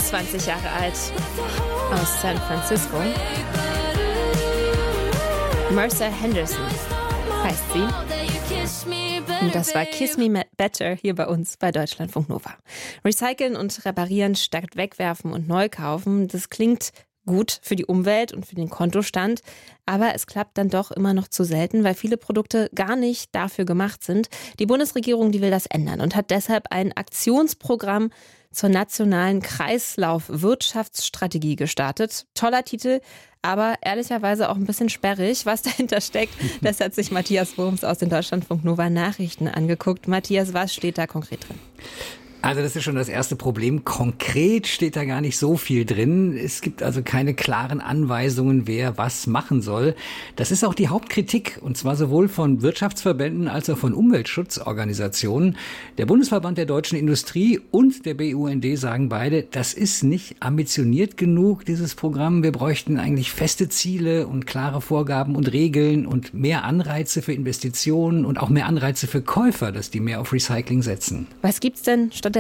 20 Jahre alt, aus San Francisco. Mercer Henderson heißt sie. Und das war Kiss Me Better hier bei uns bei Deutschlandfunk Nova. Recyceln und reparieren statt wegwerfen und neu kaufen, das klingt gut für die Umwelt und für den Kontostand, aber es klappt dann doch immer noch zu selten, weil viele Produkte gar nicht dafür gemacht sind. Die Bundesregierung, die will das ändern und hat deshalb ein Aktionsprogramm zur nationalen Kreislaufwirtschaftsstrategie gestartet. Toller Titel, aber ehrlicherweise auch ein bisschen sperrig, was dahinter steckt. Das hat sich Matthias Wurms aus den Deutschlandfunk Nova Nachrichten angeguckt. Matthias, was steht da konkret drin? Also das ist schon das erste Problem. Konkret steht da gar nicht so viel drin. Es gibt also keine klaren Anweisungen, wer was machen soll. Das ist auch die Hauptkritik, und zwar sowohl von Wirtschaftsverbänden als auch von Umweltschutzorganisationen. Der Bundesverband der deutschen Industrie und der BUND sagen beide, das ist nicht ambitioniert genug, dieses Programm. Wir bräuchten eigentlich feste Ziele und klare Vorgaben und Regeln und mehr Anreize für Investitionen und auch mehr Anreize für Käufer, dass die mehr auf Recycling setzen. Was gibt's denn stattdessen?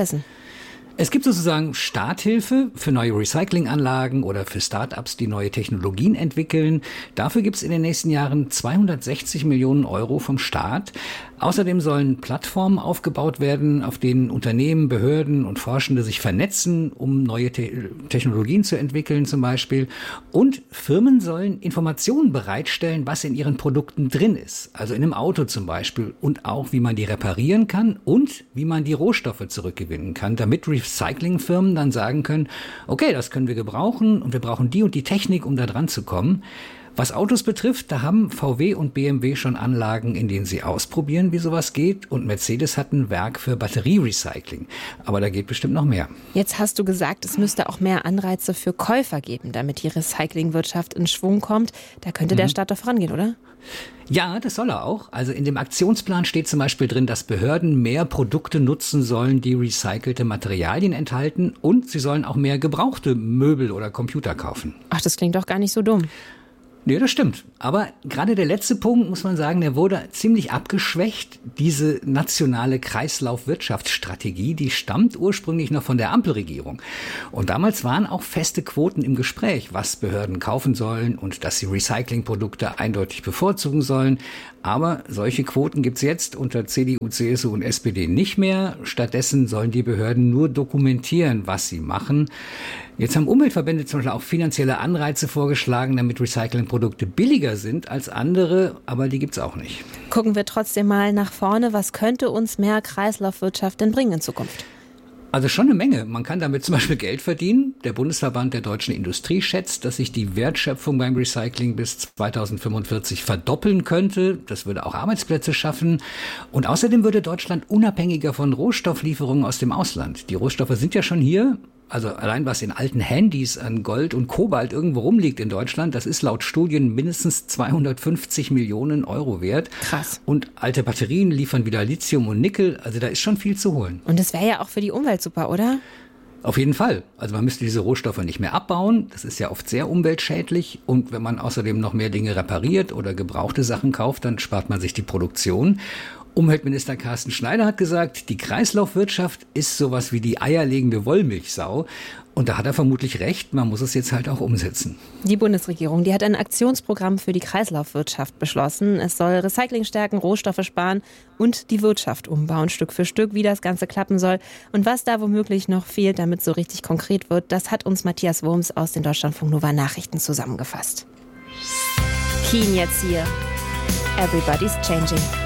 Es gibt sozusagen Starthilfe für neue Recyclinganlagen oder für Start-ups, die neue Technologien entwickeln. Dafür gibt es in den nächsten Jahren 260 Millionen Euro vom Staat. Außerdem sollen Plattformen aufgebaut werden, auf denen Unternehmen, Behörden und Forschende sich vernetzen, um neue Technologien zu entwickeln zum Beispiel. Und Firmen sollen Informationen bereitstellen, was in ihren Produkten drin ist. Also in einem Auto zum Beispiel. Und auch, wie man die reparieren kann und wie man die Rohstoffe zurückgewinnen kann, damit Recyclingfirmen dann sagen können, okay, das können wir gebrauchen und wir brauchen die und die Technik, um da dran zu kommen. Was Autos betrifft, da haben VW und BMW schon Anlagen, in denen sie ausprobieren, wie sowas geht. Und Mercedes hat ein Werk für Batterierecycling. Aber da geht bestimmt noch mehr. Jetzt hast du gesagt, es müsste auch mehr Anreize für Käufer geben, damit die Recyclingwirtschaft in Schwung kommt. Da könnte der Staat doch vorangehen, oder? Ja, das soll er auch. Also in dem Aktionsplan steht zum Beispiel drin, dass Behörden mehr Produkte nutzen sollen, die recycelte Materialien enthalten. Und sie sollen auch mehr gebrauchte Möbel oder Computer kaufen. Ach, das klingt doch gar nicht so dumm. Nee, das stimmt. Aber gerade der letzte Punkt, muss man sagen, der wurde ziemlich abgeschwächt. Diese nationale Kreislaufwirtschaftsstrategie, die stammt ursprünglich noch von der Ampelregierung. Und damals waren auch feste Quoten im Gespräch, was Behörden kaufen sollen und dass sie Recyclingprodukte eindeutig bevorzugen sollen. Aber solche Quoten gibt's jetzt unter CDU, CSU und SPD nicht mehr. Stattdessen sollen die Behörden nur dokumentieren, was sie machen. Jetzt haben Umweltverbände zum Beispiel auch finanzielle Anreize vorgeschlagen, damit Recyclingprodukte billiger sind als andere, aber die gibt's auch nicht. Gucken wir trotzdem mal nach vorne. Was könnte uns mehr Kreislaufwirtschaft denn bringen in Zukunft? Also schon eine Menge. Man kann damit zum Beispiel Geld verdienen. Der Bundesverband der deutschen Industrie schätzt, dass sich die Wertschöpfung beim Recycling bis 2045 verdoppeln könnte. Das würde auch Arbeitsplätze schaffen. Und außerdem würde Deutschland unabhängiger von Rohstofflieferungen aus dem Ausland. Die Rohstoffe sind ja schon hier. Also allein was in alten Handys an Gold und Kobalt irgendwo rumliegt in Deutschland, das ist laut Studien mindestens 250 Millionen Euro wert. Krass. Und alte Batterien liefern wieder Lithium und Nickel, also da ist schon viel zu holen. Und das wäre ja auch für die Umwelt super, oder? Auf jeden Fall. Also man müsste diese Rohstoffe nicht mehr abbauen. Das ist ja oft sehr umweltschädlich. Und wenn man außerdem noch mehr Dinge repariert oder gebrauchte Sachen kauft, dann spart man sich die Produktion. Umweltminister Carsten Schneider hat gesagt, die Kreislaufwirtschaft ist sowas wie die eierlegende Wollmilchsau. Und da hat er vermutlich recht, man muss es jetzt halt auch umsetzen. Die Bundesregierung, die hat ein Aktionsprogramm für die Kreislaufwirtschaft beschlossen. Es soll Recycling stärken, Rohstoffe sparen und die Wirtschaft umbauen, Stück für Stück, wie das Ganze klappen soll. Und was da womöglich noch fehlt, damit es so richtig konkret wird, das hat uns Matthias Wurms aus den Deutschlandfunk Nova Nachrichten zusammengefasst. Keen jetzt hier. Everybody's changing.